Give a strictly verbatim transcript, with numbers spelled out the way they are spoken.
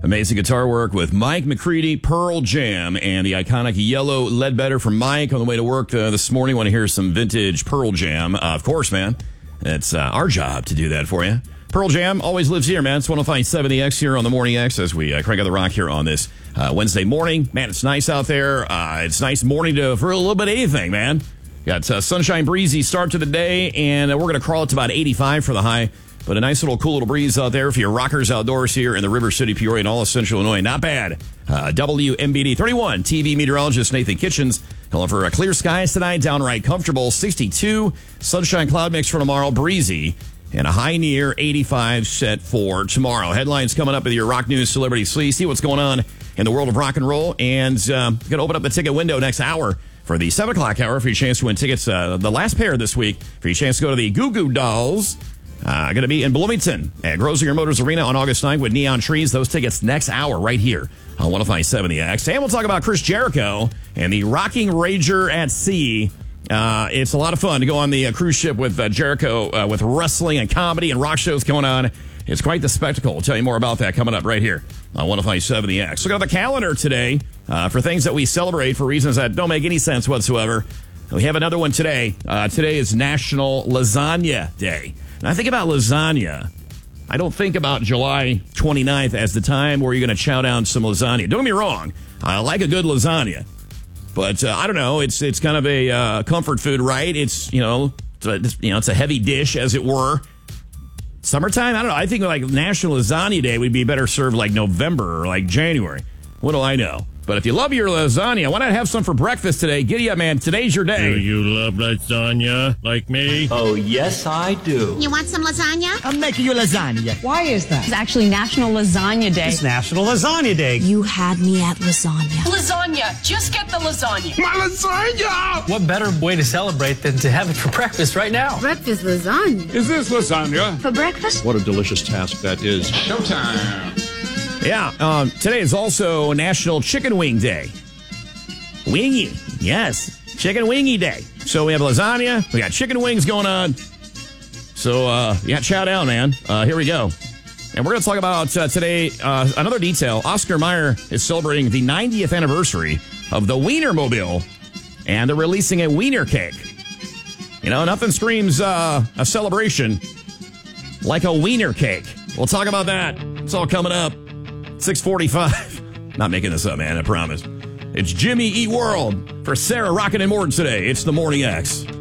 Amazing guitar work with Mike McCready, Pearl Jam, and the iconic Yellow Ledbetter from Mike on the way to work uh, this morning. Want to hear some vintage Pearl Jam? Uh, of course, man. It's uh, our job to do that for you. Pearl Jam always lives here, man. It's one oh five point seven The X here on the Morning X as we uh, crank out the rock here on this uh, Wednesday morning. Man, it's nice out there. Uh, it's nice morning to for a little bit of anything, man. Got uh, sunshine, breezy start to the day, and uh, we're going to crawl it to about eighty-five for the high. But a nice little cool little breeze out there for your rockers outdoors here in the River City, Peoria, and all of Central Illinois. Not bad. Uh, W M B D thirty-one T V meteorologist Nathan Kitchens calling for uh, clear skies tonight, downright comfortable, sixty-two. Sunshine cloud mix for tomorrow, breezy, and a high near eighty-five set for tomorrow. Headlines coming up with your Rock News Celebrity Sleaze. See what's going on in the world of rock and roll. And uh, going to open up the ticket window next hour for the seven o'clock hour for your chance to win tickets. Uh, the last pair this week for your chance to go to the Goo Goo Dolls. Uh, going to be in Bloomington at Grosinger Motors Arena on August ninth with Neon Trees. Those tickets next hour right here on one oh five point seven The X. And we'll talk about Chris Jericho and the Rocking Rager at Sea. Uh, it's a lot of fun to go on the uh, cruise ship with uh, Jericho uh, with wrestling and comedy and rock shows going on. It's quite the spectacle. We'll tell you more about that coming up right here on one oh five point seven The X. Look at the calendar today uh, for things that we celebrate for reasons that don't make any sense whatsoever. We have another one today. Uh, today is National Lasagna Day. And I think about lasagna. I don't think about July twenty-ninth as the time where you're going to chow down some lasagna. Don't get me wrong. I like a good lasagna. But uh, I don't know. It's it's kind of a uh, comfort food, right? It's, you know, it's a, you know, it's a heavy dish, as it were. Summertime? I don't know. I think like National Lasagna Day would be better served like November or like January. What do I know? But if you love your lasagna, why not have some for breakfast today? Giddy up, man. Today's your day. Do you love lasagna like me? Oh, yes, I do. You want some lasagna? I'm making you lasagna. Why is that? It's actually National Lasagna Day. It's National Lasagna Day. You had me at lasagna. Lasagna. Just get the lasagna. My lasagna! What better way to celebrate than to have it for breakfast right now? Breakfast lasagna. Is this lasagna? For breakfast? What a delicious task that is. Showtime! Yeah, um, today is also National Chicken Wing Day. Wingy, yes, Chicken Wingy Day. So we have lasagna, we got chicken wings going on. So, uh, yeah, chow down, man. Uh, here we go. And we're going to talk about uh, today uh, another detail. Oscar Mayer is celebrating the ninetieth anniversary of the Wienermobile, and they're releasing a wiener cake. You know, nothing screams uh, a celebration like a wiener cake. We'll talk about that. It's all coming up. six forty-five. Not making this up, man, I promise. It's Jimmy Eat World for Sarah Rockin' and Morton today. It's the Morning X.